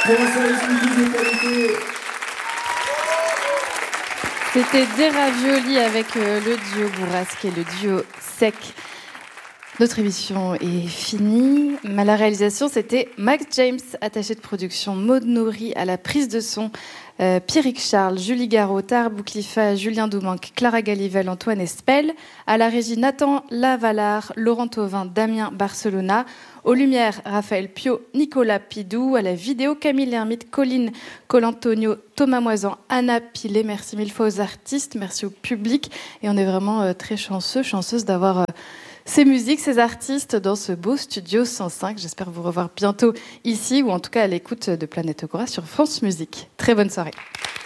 pour un service public de qualité. C'était des raviolis avec le duo Bourrasque et le duo Sec. Notre émission est finie. À la réalisation, c'était Max James, attaché de production, Maud Nourri à la prise de son, Pierrick Charles, Julie Garot, Tahar Bouklifa, Julien Doumanque, Clara Galivel, Antoine Espel. À la régie, Nathan Lavallard, Laurent Thauvin, Damien Barcelona. Aux lumières, Raphaël Pio, Nicolas Pidou. À la vidéo, Camille Lermite, Colline Colantonio, Thomas Moisan, Anna Pilet. Merci mille fois aux artistes, merci au public. Et on est vraiment très chanceuses d'avoir ces musiques, ces artistes dans ce beau studio 105. J'espère vous revoir bientôt ici ou en tout cas à l'écoute de Planète Agora sur France Musique. Très bonne soirée.